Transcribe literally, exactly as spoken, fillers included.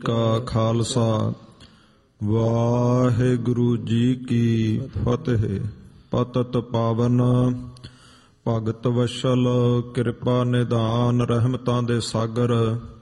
ਕਾ ਖਾਲਸਾ ਵਾਹਿਗੁਰੂ ਜੀ ਕੀ ਫਤਿਹ। ਪਤਿਤ ਪਾਵਨ ਭਗਤ ਵਸ਼ਲ ਕਿਰਪਾ ਨਿਧਾਨ ਰਹਿਮਤਾਂ ਦੇ ਸਾਗਰ